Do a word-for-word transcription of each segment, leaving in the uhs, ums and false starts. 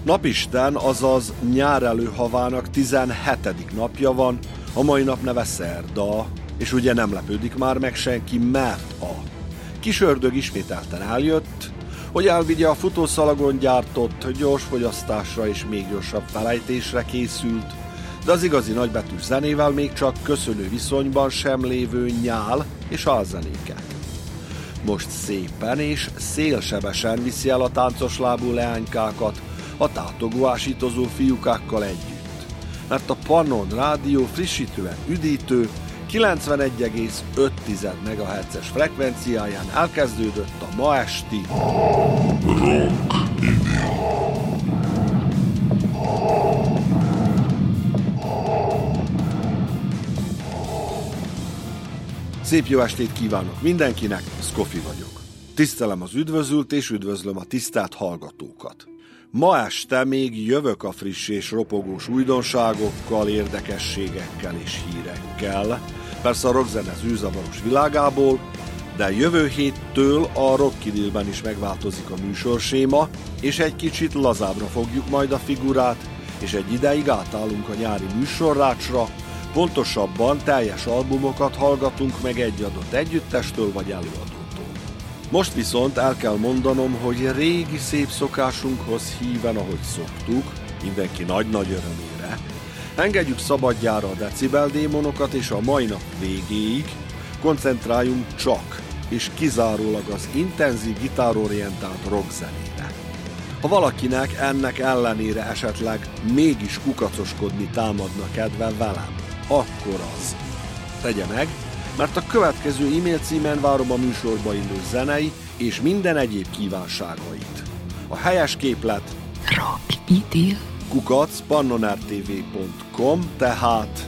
Napisten, azaz nyárelő havának tizenhetedik napja van, a mai nap neve szerda, és ugye nem lepődik már meg senki, mert a kis ördög ismételten eljött, hogy elvigye a futószalagon gyártott, gyors fogyasztásra és még gyorsabb felejtésre készült, de az igazi nagybetűs zenével még csak köszönő viszonyban sem lévő nyál és alzenéket. Most szépen és szélsebesen viszi el a táncos lábú leánykákat a tátogó ásítozó fiúkákkal együtt, mert a Pannon Rádió frissítően üdítő kilencvenegy egész öt megahertzes frekvenciáján elkezdődött a ma esti Rock Idiot. Szép jó estét kívánok mindenkinek, Szkofi vagyok. Tisztelem az üdvözült és üdvözlöm a tisztelt hallgatókat. Ma este még jövök a friss és ropogós újdonságokkal, érdekességekkel és hírekkel, persze a rockzene zűrzavaros világából, de jövő héttől a Rock Idiotben is megváltozik a műsorséma, és egy kicsit lazábbra fogjuk majd a figurát, és egy ideig átállunk a nyári műsorrácsra, pontosabban teljes albumokat hallgatunk meg egy adott együttestől vagy előadótól. Most viszont el kell mondanom, hogy régi szép szokásunkhoz híven, ahogy szoktuk, mindenki nagy-nagy örömére, engedjük szabadjára a decibeldémonokat, és a mai nap végéig koncentráljunk csak és kizárólag az intenzív gitárorientált rockzenére. Ha valakinek ennek ellenére esetleg mégis kukacoskodni támadna kedve velem, akkor az tegye meg, mert a következő e-mail címen várom a műsorba illő zenei és minden egyéb kívánságait. A helyes képlet Rock Idiot kukac pannonrtv pont com, tehát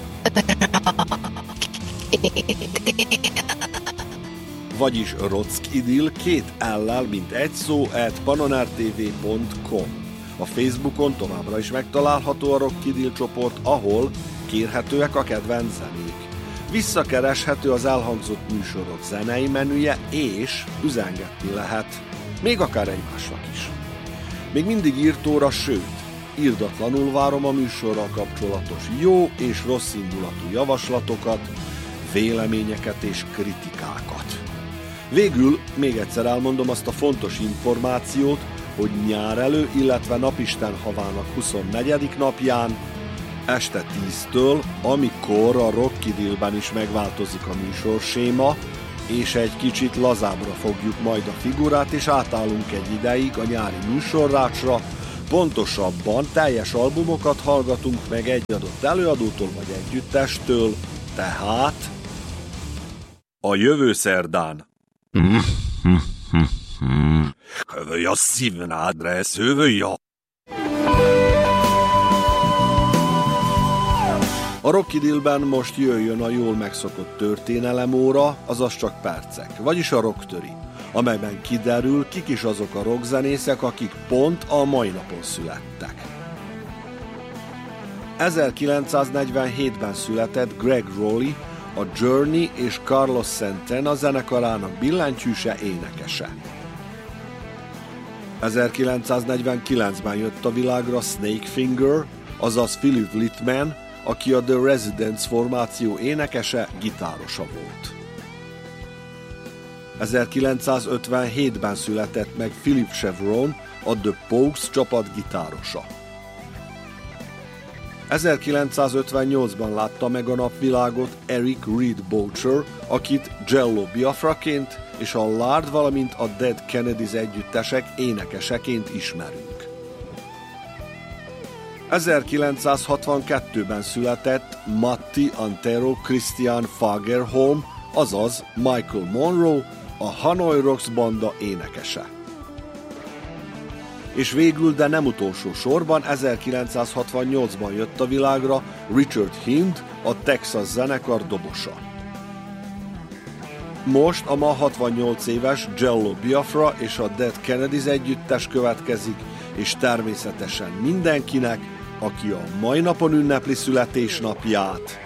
vagyis Rockidil két L-lel, mint egy szó, at pannonrtv pont com. A Facebookon továbbra is megtalálható a Rockidil csoport, ahol kérhetőek a kedvenc zenék. Visszakereshető az elhangzott műsorok zenei menüje, és üzengetni lehet, még akár egymásnak is. Még mindig írtóra, sőt, irdatlanul várom a műsorral kapcsolatos jó és rossz indulatú javaslatokat, véleményeket és kritikákat. Végül még egyszer elmondom azt a fontos információt, hogy nyárelő, illetve napisten havának huszonnegyedik napján, este tíztől, amikor a Rock Idiotben is megváltozik a műsorséma, és egy kicsit lazábbra fogjuk majd a figurát, és átállunk egy ideig a nyári műsorrácsra, pontosabban teljes albumokat hallgatunk meg egy adott előadótól vagy együttestől, tehát a jövő szerdán. Hövöj a szívnádre, hövöj a... A Rock Idiotben most jöjjön a jól megszokott történelemóra, azaz csak percek, vagyis a rocktöri, amelyben kiderül, kik is azok a rockzenészek, akik pont a mai napon születtek. ezerkilencszáznegyvenhétben született Gregg Rolie, a Journey és Carlos Santana zenekarának billentyűse énekese. ezerkilencszáznegyvenkilencben jött a világra Snakefinger, azaz Philip Littman, aki a The Residents formáció énekese, gitárosa volt. ezerkilencszázötvenhétben született meg Philip Chevron, a The Pogues csapat gitárosa. ezerkilencszázötvennyolcban látta meg a napvilágot Eric Reed Boucher, akit Jello Biafraként és a Lard, valamint a Dead Kennedys együttesek énekeseként ismerünk. ezerkilencszázhatvankettőben született Matti Antero Christian Fagerholm, azaz Michael Monroe, a Hanoi Rocks banda énekese. És végül, de nem utolsó sorban, ezerkilencszázhatvannyolcban jött a világra Richard Hind, a Texas zenekar dobosa. Most a ma hatvannyolc éves Jello Biafra és a Dead Kennedys együttes következik, és természetesen mindenkinek, aki a mai napon ünnepli születésnapját,